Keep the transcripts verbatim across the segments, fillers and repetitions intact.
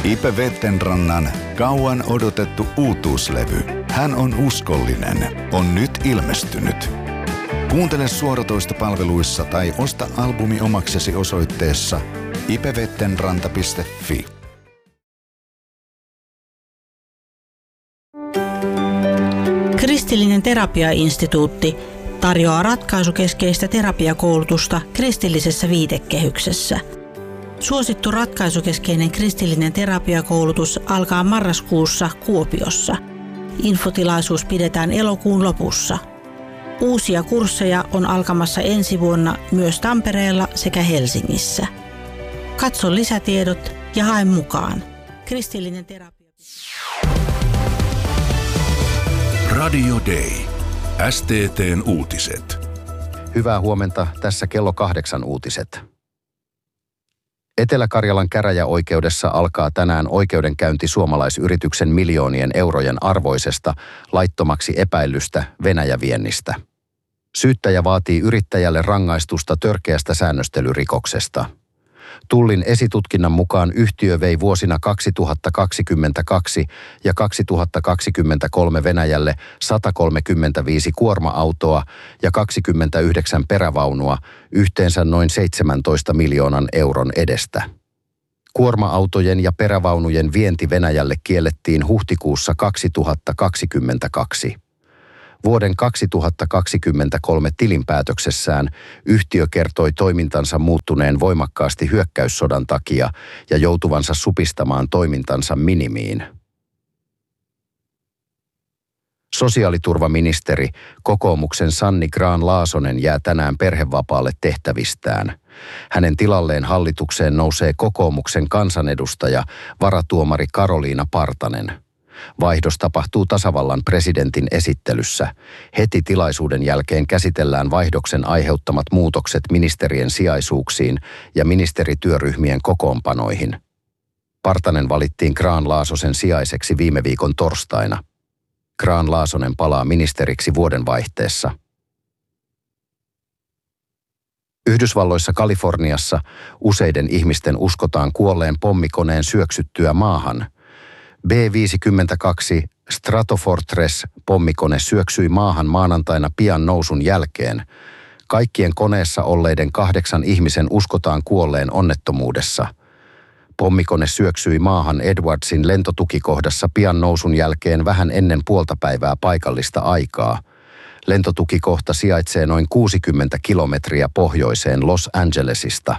Ipe Vettenrannan kauan odotettu uutuuslevy Hän on uskollinen on nyt ilmestynyt. Kuuntele suoratoistopalveluissa tai osta albumi omaksesi osoitteessa ipevettenranta piste fi. Kristillinen terapiainstituutti tarjoaa ratkaisukeskeistä terapiakoulutusta kristillisessä viitekehyksessä. Suosittu ratkaisukeskeinen kristillinen terapiakoulutus alkaa marraskuussa Kuopiossa. Infotilaisuus pidetään elokuun lopussa. Uusia kursseja on alkamassa ensi vuonna myös Tampereella sekä Helsingissä. Katso lisätiedot ja hae mukaan. Kristillinen terapia. Radio Day. S T T:n uutiset. Hyvää huomenta, tässä kello kahdeksan uutiset. Etelä-Karjalan käräjäoikeudessa alkaa tänään oikeudenkäynti suomalaisyrityksen miljoonien eurojen arvoisesta laittomaksi epäillystä Venäjä-viennistä. Syyttäjä vaatii yrittäjälle rangaistusta törkeästä säännöstelyrikoksesta. Tullin esitutkinnan mukaan yhtiö vei vuosina kaksituhattakaksikymmentäkaksi ja kaksituhattakaksikymmentäkolme Venäjälle sata kolmekymmentäviisi kuorma-autoa ja kaksikymmentäyhdeksän perävaunua yhteensä noin seitsemäntoista miljoonan euron edestä. Kuorma-autojen ja perävaunujen vienti Venäjälle kiellettiin huhtikuussa kaksituhattakaksikymmentäkaksi. Vuoden kaksituhattakaksikymmentäkolme tilinpäätöksessään yhtiö kertoi toimintansa muuttuneen voimakkaasti hyökkäyssodan takia ja joutuvansa supistamaan toimintansa minimiin. Sosiaaliturvaministeri, kokoomuksen Sanni Grahn-Laasonen jää tänään perhevapaalle tehtävistään. Hänen tilalleen hallitukseen nousee kokoomuksen kansanedustaja, varatuomari Karoliina Partanen. Vaihdos tapahtuu tasavallan presidentin esittelyssä. Heti tilaisuuden jälkeen käsitellään vaihdoksen aiheuttamat muutokset ministerien sijaisuuksiin ja ministerityöryhmien kokoonpanoihin. Partanen valittiin Grahn-Laasosen sijaiseksi viime viikon torstaina. Grahn-Laasonen palaa ministeriksi vuodenvaihteessa. Yhdysvalloissa Kaliforniassa useiden ihmisten uskotaan kuolleen pommikoneen syöksyttyä maahan. B viisikymmentäkaksi Stratofortress-pommikone syöksyi maahan maanantaina pian nousun jälkeen. Kaikkien koneessa olleiden kahdeksan ihmisen uskotaan kuolleen onnettomuudessa. Pommikone syöksyi maahan Edwardsin lentotukikohdassa pian nousun jälkeen vähän ennen puolta päivää paikallista aikaa. Lentotukikohta sijaitsee noin kuusikymmentä kilometriä pohjoiseen Los Angelesista.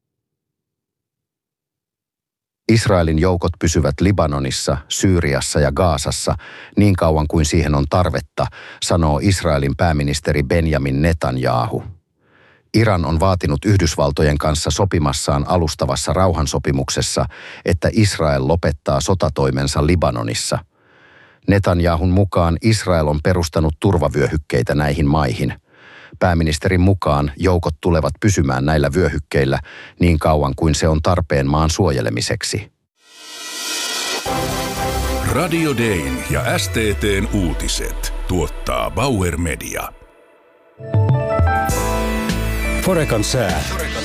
Israelin joukot pysyvät Libanonissa, Syyriassa ja Gazassa niin kauan kuin siihen on tarvetta, sanoo Israelin pääministeri Benjamin Netanyahu. Iran on vaatinut Yhdysvaltojen kanssa sopimassaan alustavassa rauhansopimuksessa, että Israel lopettaa sotatoimensa Libanonissa. Netanyahun mukaan Israel on perustanut turvavyöhykkeitä näihin maihin. Pääministerin mukaan joukot tulevat pysymään näillä vyöhykkeillä niin kauan kuin se on tarpeen maan suojelemiseksi. Radio Dayn ja S T T:n uutiset tuottaa Bauer Media. Forekan sää.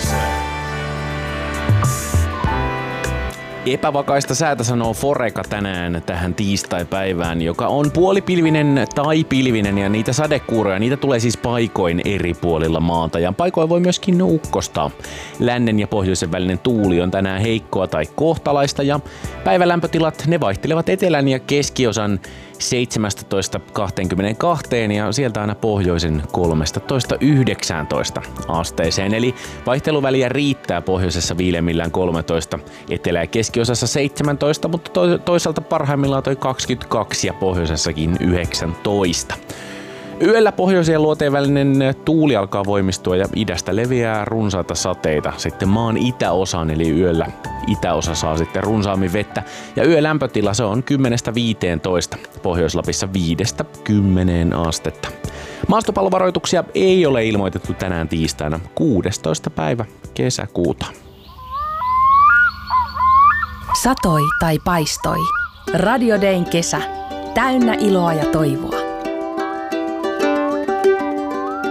Epävakaista säätä sanoo Foreka tänään tähän tiistai-päivään, joka on puolipilvinen tai pilvinen, ja niitä sadekuuroja, niitä tulee siis paikoin eri puolilla maata, ja paikoin voi myöskin ukkostaa. Lännen ja pohjoisen välinen tuuli on tänään heikkoa tai kohtalaista, ja päivälämpötilat ne vaihtelevat etelän ja keskiosan seitsemästätoista kaksikymmentäkaksi ja sieltä aina pohjoisen kolmetoista yhdeksäntoista asteeseen. Eli vaihteluväliä riittää pohjoisessa viilemmillään kolmetoista, etelä- ja keskiosassa seitsemäntoista, mutta to- toisaalta parhaimmillaan toi kaksikymmentäkaksi ja pohjoisessakin yhdeksäntoista. Yöllä pohjoisen ja luoteen välinen tuuli alkaa voimistua ja idästä leviää runsaita sateita sitten maan itäosaan, eli yöllä itäosa saa sitten runsaammin vettä. Ja yölämpötila se on kymmenestä viiteentoista, Pohjois-Lapissa viidestä kymmeneen astetta. Maastopallovaroituksia ei ole ilmoitettu tänään tiistaina kuudestoista päivä kesäkuuta. Satoi tai paistoi. Radio Dayn kesä. Täynnä iloa ja toivoa.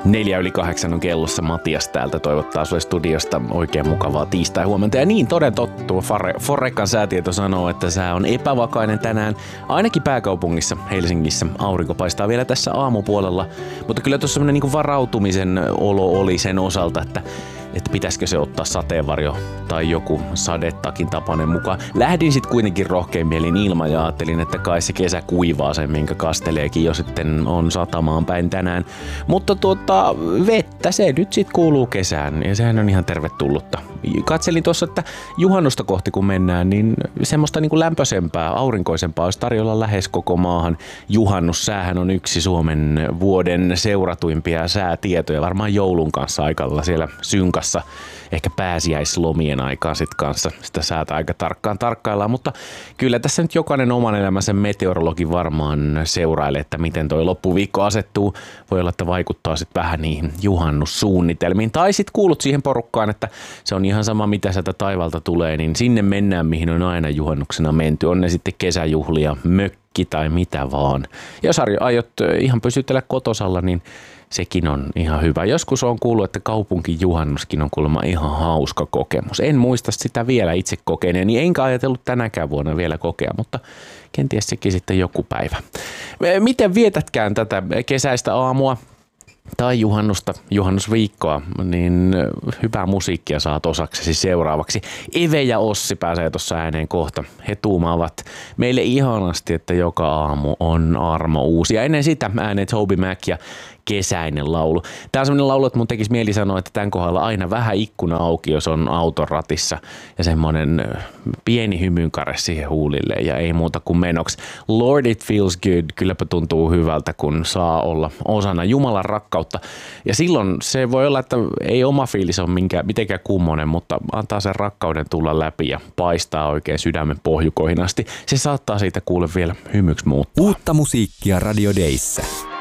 Neljä yli kahdeksan on kellossa. Matias täältä toivottaa sulle studiosta oikein mukavaa tiistai-huomenta. Ja niin, toden totta, Forekan säätieto sanoo, että sää on epävakainen tänään. Ainakin pääkaupungissa, Helsingissä. Aurinko paistaa vielä tässä aamupuolella. Mutta kyllä tuossa sellainen niin varautumisen olo oli sen osalta, että että pitäisikö se ottaa sateenvarjo tai joku sadetakin tapainen mukaan. Lähdin sitten kuitenkin rohkein mielin ilman ja ajattelin, että kai se kesä kuivaa sen, minkä kasteleekin jo sitten on satamaan päin tänään. Mutta tuota, vettä se nyt sitten kuuluu kesään ja sehän on ihan tervetullutta. Katselin tuossa, että juhannusta kohti kun mennään, niin semmoista niin kuin lämpöisempää, aurinkoisempaa olisi tarjolla lähes koko maahan. Juhannussäähän on yksi Suomen vuoden seuratuimpia säätietoja, varmaan joulun kanssa aikalla siellä synkassa. Ehkä pääsiäislomien aikaan sit kanssa sitä säätä aika tarkkaan tarkkaillaan, mutta kyllä tässä nyt jokainen oman elämänsä meteorologi varmaan seurailee, että miten toi loppuviikko asettuu. Voi olla, että vaikuttaa sitten vähän niihin juhannussuunnitelmiin. Tai sitten kuulut siihen porukkaan, että se on ihan sama mitä sieltä taivalta tulee, niin sinne mennään mihin on aina juhannuksena menty. On ne sitten kesäjuhlia, mökki tai mitä vaan. Jos aiot ihan pysytellä kotosalla, niin sekin on ihan hyvä. Joskus on kuullut, että kaupunkijuhannuskin on kuulemma ihan hauska kokemus. En muista sitä vielä itse kokeneeni, enkä ajatellut tänäkään vuonna vielä kokea, mutta kenties sekin sitten joku päivä. Miten vietätkään tätä kesäistä aamua tai juhannusta, juhannusviikkoa, niin hyvää musiikkia saat osaksesi seuraavaksi. Eve ja Ossi pääsee tuossa ääneen kohta. He tuumaavat meille ihanasti, että joka aamu on armo uusi. Ja ennen sitä ääneen Toby Mac ja Kesäinen laulu. Tämä on sellainen laulu, että mun tekisi mieli sanoa, että tämän kohdalla aina vähän ikkuna auki, jos on auton ratissa ja semmoinen pieni hymynkare siihen huulille ja ei muuta kuin menoksi. Lord it feels good, kylläpä tuntuu hyvältä, kun saa olla osana Jumalan rakkautta. Ja silloin se voi olla, että ei oma fiilis ole minkään, mitenkään kummonen, mutta antaa sen rakkauden tulla läpi ja paistaa oikein sydämen pohjukoihin asti. Se saattaa siitä kuule vielä hymyksi muuttua. Uutta musiikkia Radio Dayssä.